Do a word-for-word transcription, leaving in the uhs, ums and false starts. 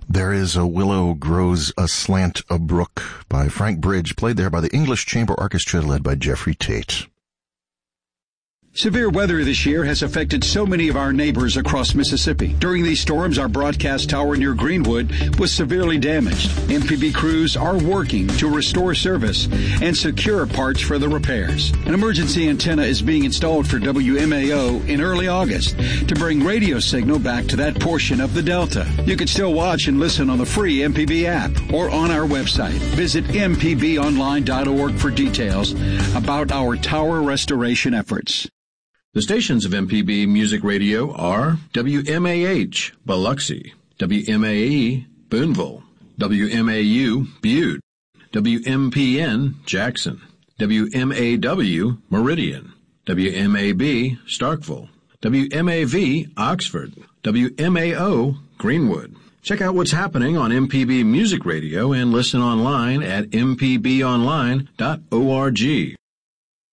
There is a willow grows aslant a brook by Frank Bridge, played there by the English Chamber Orchestra led by Jeffrey Tate. Severe weather this year has affected so many of our neighbors across Mississippi. During these storms, our broadcast tower near Greenwood was severely damaged. M P B crews are working to restore service and secure parts for the repairs. An emergency antenna is being installed for W M A O in early August to bring radio signal back to that portion of the Delta. You can still watch and listen on the free M P B app or on our website. Visit m p b online dot org for details about our tower restoration efforts. The stations of M P B Music Radio are W M A H, Biloxi, W M A E, Boonville, W M A U, Butte, W M P N, Jackson, W M A W, Meridian, W M A B, Starkville, W M A V, Oxford, W M A O, Greenwood. Check out what's happening on M P B Music Radio and listen online at m p b online dot org.